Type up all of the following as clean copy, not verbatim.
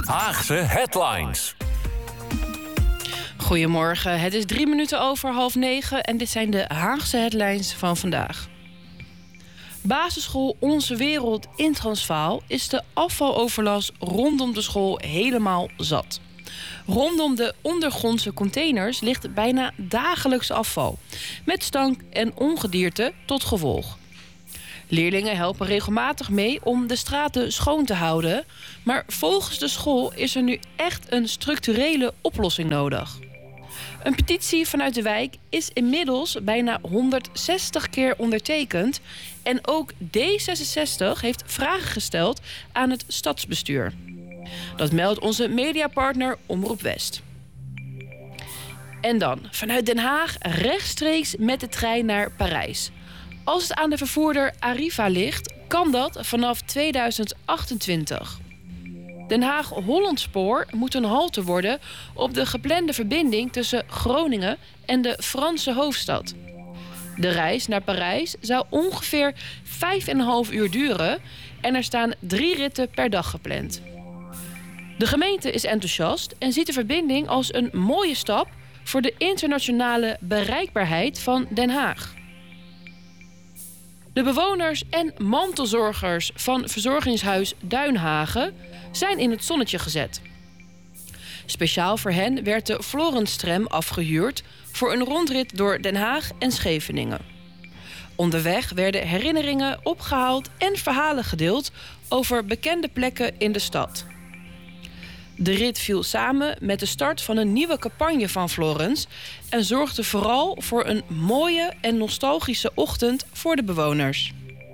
Haagse Headlines. Goedemorgen, het is 9:03 en dit zijn de Haagse headlines van vandaag. Basisschool Onze Wereld in Transvaal is de afvaloverlast rondom de school helemaal zat. Rondom de ondergrondse containers ligt bijna dagelijks afval, met stank en ongedierte tot gevolg. Leerlingen helpen regelmatig mee om de straten schoon te houden, maar volgens de school is er nu echt een structurele oplossing nodig. Een petitie vanuit de wijk is inmiddels bijna 160 keer ondertekend en ook D66 heeft vragen gesteld aan het stadsbestuur. Dat meldt onze mediapartner Omroep West. En dan vanuit Den Haag rechtstreeks met de trein naar Parijs. Als het aan de vervoerder Arriva ligt, kan dat vanaf 2028. Den Haag-Hollandspoor moet een halte worden op de geplande verbinding tussen Groningen en de Franse hoofdstad. De reis naar Parijs zou ongeveer 5,5 uur duren en er staan 3 ritten per dag gepland. De gemeente is enthousiast en ziet de verbinding als een mooie stap voor de internationale bereikbaarheid van Den Haag. De bewoners en mantelzorgers van verzorgingshuis Duinhagen zijn in het zonnetje gezet. Speciaal voor hen werd de Florence-tram afgehuurd voor een rondrit door Den Haag en Scheveningen. Onderweg werden herinneringen opgehaald en verhalen gedeeld over bekende plekken in de stad. De rit viel samen met de start van een nieuwe campagne van Florence en zorgde vooral voor een mooie en nostalgische ochtend voor de bewoners.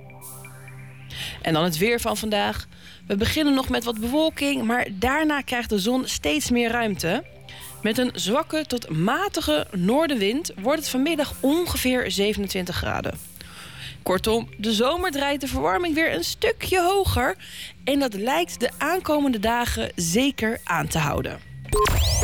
En dan het weer van vandaag. We beginnen nog met wat bewolking, maar daarna krijgt de zon steeds meer ruimte. Met een zwakke tot matige noordenwind wordt het vanmiddag ongeveer 27 graden. Kortom, de zomer draait de verwarming weer een stukje hoger en dat lijkt de aankomende dagen zeker aan te houden.